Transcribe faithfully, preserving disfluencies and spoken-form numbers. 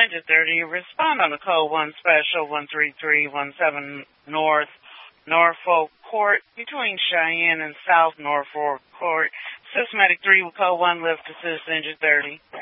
injured thirty. Respond on the code one special one three three one seven North Norfolk Court between Cheyenne and South Norfolk Court. Systematic three with code one lift to assist injured thirty.